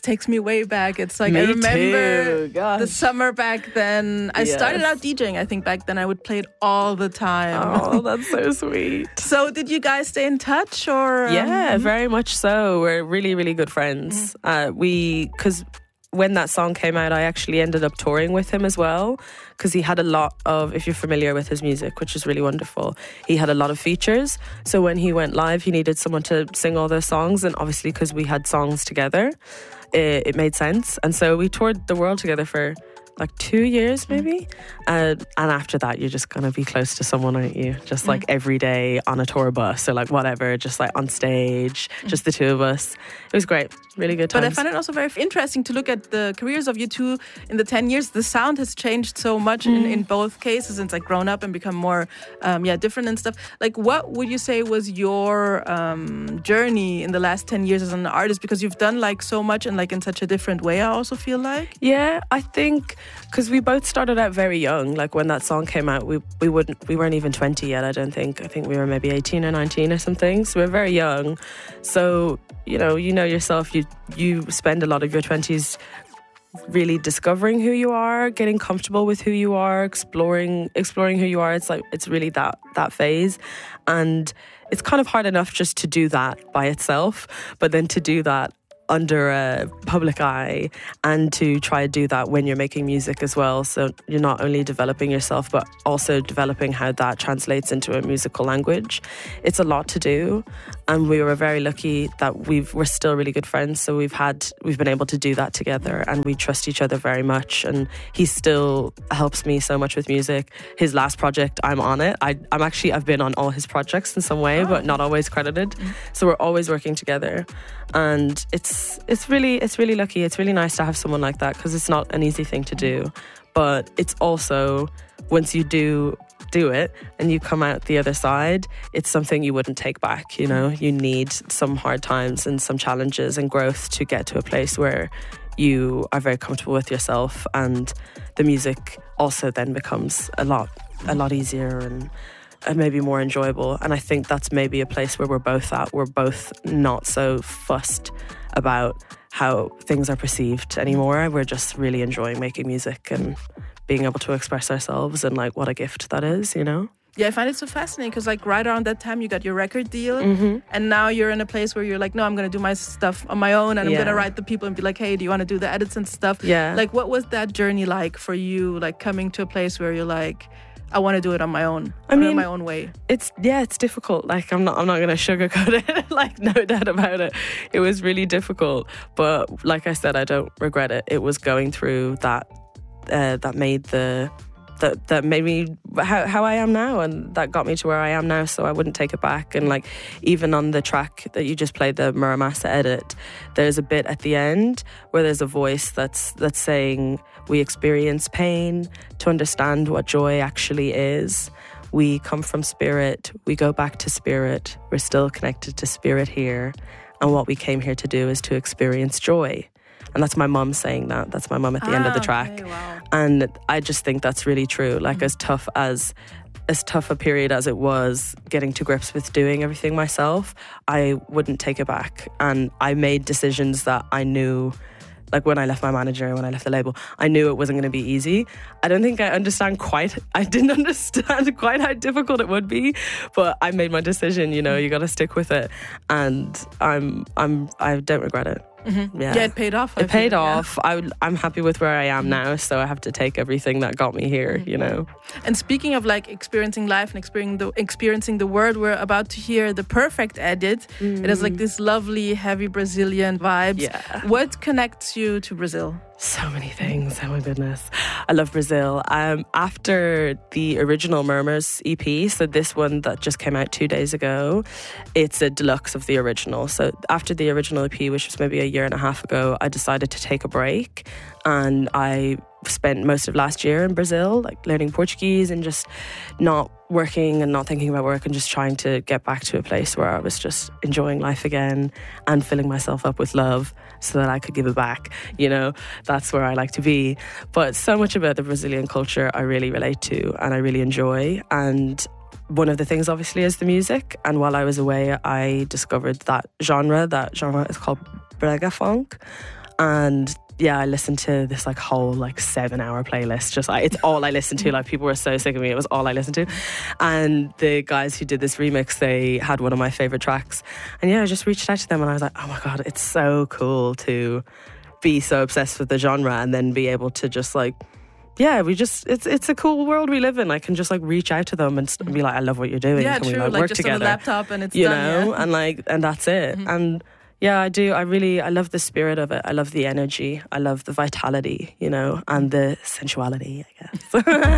takes me way back. It's like Me I remember too. Gosh. the summer back then. I started out DJing. I think back then I would play it all the time. Oh, that's so sweet. So did you guys stay in touch or? Yeah, very much so. We're really, really good friends. Because when that song came out, I actually ended up touring with him as well, because he had a lot of, if you're familiar with his music, which is really wonderful, he had a lot of features. So when he went live, he needed someone to sing all those songs, and obviously because we had songs together, it made sense. And so we toured the world together for like 2 years maybe, and after that you're just gonna be close to someone, aren't you? Just like every day on a tour bus or like whatever, just like on stage, just the two of us. It was great, really good times. But I find it also very interesting to look at the careers of you two in the 10 years. The sound has changed so much in both cases. It's like grown up and become more different and stuff. Like, what would you say was your journey in the last 10 years as an artist? Because you've done like so much and like in such a different way, I also feel like. Yeah, I think because we both started out very young. Like when that song came out, we weren't even 20 yet, I don't think. I think we were maybe 18 or 19 or something. So we were very young. So, you know yourself, you spend a lot of your 20s really discovering who you are, getting comfortable with who you are, exploring who you are. It's like, it's really that phase. And it's kind of hard enough just to do that by itself, but then to do that under a public eye and to try to do that when you're making music as well. So you're not only developing yourself but also developing how that translates into a musical language. It's a lot to do, and we were very lucky that we're still really good friends, so we've been able to do that together, and we trust each other very much, and he still helps me so much with music. His last project, I'm on it. I've been on all his projects in some way, but not always credited. So we're always working together, and it's really lucky. It's really nice to have someone like that, because it's not an easy thing to do, but it's also, once you do it and you come out the other side, it's something you wouldn't take back. You need some hard times and some challenges and growth to get to a place where you are very comfortable with yourself, and the music also then becomes a lot easier and maybe more enjoyable. And I think that's maybe a place where we're both at. We're both not so fussed about how things are perceived anymore. We're just really enjoying making music and being able to express ourselves, and like what a gift that is, Yeah, I find it so fascinating because like right around that time you got your record deal, and now you're in a place where you're like, no, I'm going to do my stuff on my own, and I'm going to write the people and be like, hey, do you want to do the edits and stuff? Yeah. Like, what was that journey like for you, like coming to a place where you're like, I want to do it on my own, in my own way? It's difficult. Like I'm not going to sugarcoat it. Like, no doubt about it. It was really difficult, but like I said, I don't regret it. It was going through that that made me how I am now, and that got me to where I am now, so I wouldn't take it back. And like, even on the track that you just played, the Muramasa edit, there's a bit at the end where there's a voice that's saying, we experience pain to understand what joy actually is. We come from spirit, we go back to spirit, we're still connected to spirit here, and what we came here to do is to experience joy. And that's my mum saying that. That's my mum at the end of the track. Okay, wow. And I just think that's really true. Like, as tough a period as it was getting to grips with doing everything myself, I wouldn't take it back. And I made decisions that I knew, like when I left my manager, when I left the label, I knew it wasn't going to be easy. I didn't understand quite how difficult it would be, but I made my decision, you got to stick with it. And I don't regret it. Mm-hmm. Yeah, it paid off. It paid off. I'm happy with where I am now, so I have to take everything that got me here, And speaking of like experiencing life and experiencing the world, we're about to hear the perfect edit. It has like this lovely, heavy Brazilian vibes. Yeah. What connects you to Brazil? So many things. Oh my goodness. I love Brazil. After the original Murmurs EP, so this one that just came out 2 days ago, it's a deluxe of the original. So after the original EP, which was maybe a year and a half ago, I decided to take a break, and I spent most of last year in Brazil, like learning Portuguese and just not working and not thinking about work, and just trying to get back to a place where I was just enjoying life again and filling myself up with love so that I could give it back. That's where I like to be. But so much about the Brazilian culture I really relate to and I really enjoy. And one of the things obviously is the music. And while I was away, I discovered that genre is called Brega Funk. And yeah, I listened to this like whole like 7-hour playlist. Just like, it's all I listened to. Like, people were so sick of me. It was all I listened to. And the guys who did this remix, they had one of my favorite tracks. And yeah, I just reached out to them and I was like, oh my God, it's so cool to be so obsessed with the genre and then be able to just like, yeah, it's a cool world we live in. I can just like reach out to them and be like, I love what you're doing. Yeah, can true. we like work just together? on a laptop and it's you done, know, and that's it. And yeah, I do. I love the spirit of it. I love the energy. I love the vitality, you know, and the sensuality, I guess.